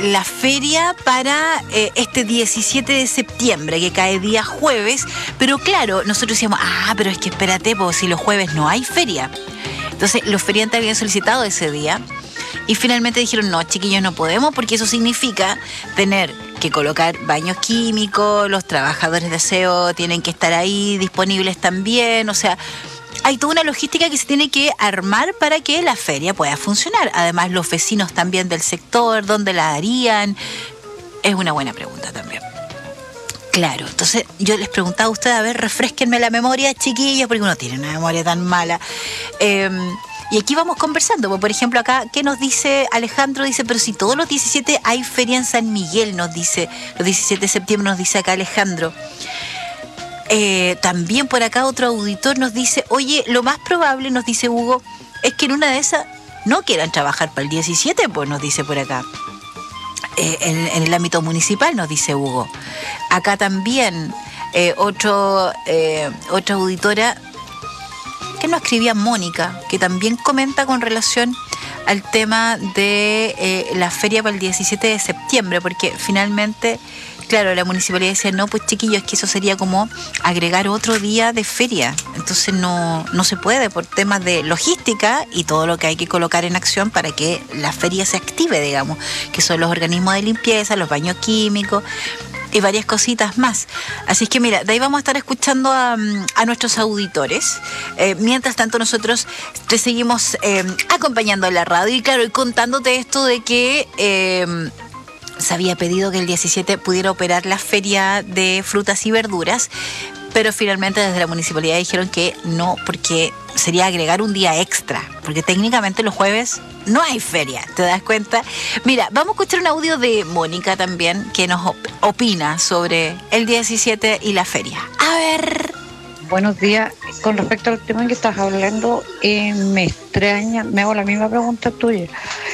la feria para este 17 de septiembre, que cae día jueves, pero claro, nosotros decíamos, pero es que espérate, pues si los jueves no hay feria. Entonces los feriantes habían solicitado ese día y finalmente dijeron, no, chiquillos, no podemos, porque eso significa tener que colocar baños químicos, los trabajadores de aseo tienen que estar ahí disponibles también, o sea, hay toda una logística que se tiene que armar para que la feria pueda funcionar. Además, los vecinos también del sector, ¿dónde la harían? Es una buena pregunta también. Claro, entonces yo les preguntaba a ustedes, a ver, refrésquenme la memoria, chiquillos, porque uno tiene una memoria tan mala. Y aquí vamos conversando. Por ejemplo, acá, ¿qué nos dice Alejandro? Dice, pero si todos los 17 hay feria en San Miguel, nos dice, los 17 de septiembre nos dice acá Alejandro. También por acá otro auditor nos dice, oye, lo más probable, nos dice Hugo, es que en una de esas no quieran trabajar para el 17, pues nos dice por acá. En el ámbito municipal, nos dice Hugo. Acá también otra auditora que nos escribía, Mónica, que también comenta con relación al tema de la feria para el 17 de septiembre, porque finalmente, claro, la municipalidad decía, no, pues chiquillos, es que eso sería como agregar otro día de feria. Entonces no se puede por temas de logística y todo lo que hay que colocar en acción para que la feria se active, digamos, que son los organismos de limpieza, los baños químicos y varias cositas más. Así es que mira, de ahí vamos a estar escuchando a nuestros auditores. Mientras tanto nosotros te seguimos acompañando en la radio y claro, y contándote esto de que se había pedido que el 17 pudiera operar la feria de frutas y verduras, pero finalmente desde la municipalidad dijeron que no, porque sería agregar un día extra, porque técnicamente los jueves no hay feria, ¿te das cuenta? Mira, vamos a escuchar un audio de Mónica también, que nos opina sobre el 17 y la feria. A ver. Buenos días. Con respecto al tema en que estás hablando, me extraña, me hago la misma pregunta tuya.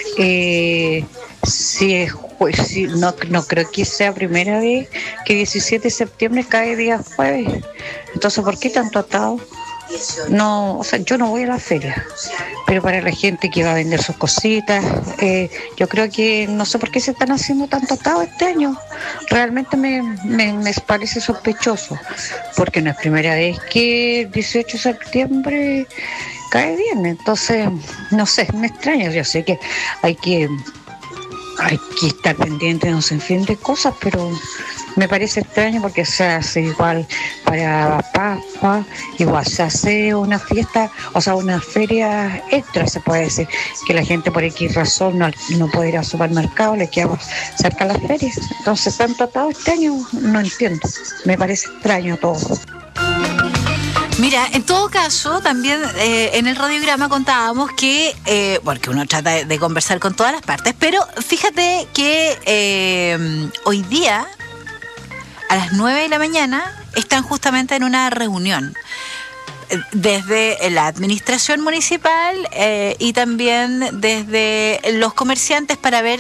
No creo que sea primera vez que 17 de septiembre cae día jueves. Entonces, ¿por qué tanto atado? No, o sea, yo no voy a la feria, pero para la gente que va a vender sus cositas, yo creo que no sé por qué se están haciendo tanto atado este año. Realmente me parece sospechoso, porque no es primera vez que el 18 de septiembre cae bien. Entonces, no sé, me extraña. Yo sé que hay que estar pendiente de un sinfín de cosas, pero me parece extraño porque se hace igual para Pascua, igual se hace una fiesta, o sea, una feria extra, se puede decir, que la gente por X razón no puede ir al supermercado, le queda cerca las ferias. Entonces, tanto atado este año, no entiendo, me parece extraño todo. Mira, en todo caso, también en el radiograma contábamos que, porque uno trata de conversar con todas las partes, pero fíjate que hoy día, a las 9 de la mañana, están justamente en una reunión desde la administración municipal y también desde los comerciantes para ver